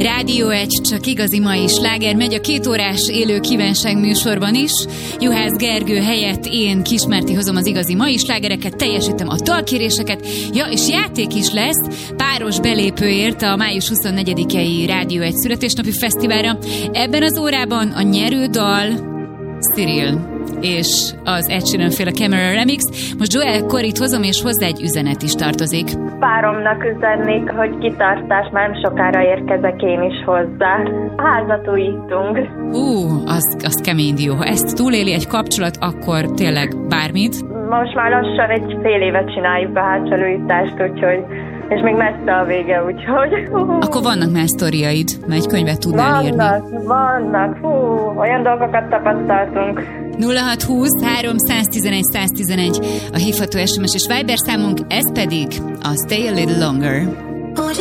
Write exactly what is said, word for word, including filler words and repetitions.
Rádió egy csak igazi mai sláger megy a két órás élő kívánság műsorban is. Juhász Gergő helyett én, Kismárti, hozom az igazi mai slágereket, teljesítem a dalkéréseket, ja, és játék is lesz páros belépőért a május huszonnegyedikei Rádió egy születésnapi fesztiválra. Ebben az órában a nyerő dal Cyril és az Ed Sheeran féle Camera Remix. Most Joel Corryt hozom, és hozzá egy üzenet is tartozik. Páromnak üzennék, hogy kitartás, már nem sokára érkezek én is hozzá. Házat újítunk. Ú, az, az kemény dió. Ha ezt túléli egy kapcsolat, akkor tényleg bármit. Most már lassan egy fél évet csináljuk a házfelújítást, úgyhogy és még messze a vége, úgyhogy... Akkor vannak már sztoriaid, mert egy könyvet tudnál írni. Vannak, vannak, hú, olyan dolgokat tapasztaltunk. nulla hat húsz három tizenegy száz tizenegy a hívható es em es és Viber számunk, ez pedig a Stay a Little Longer.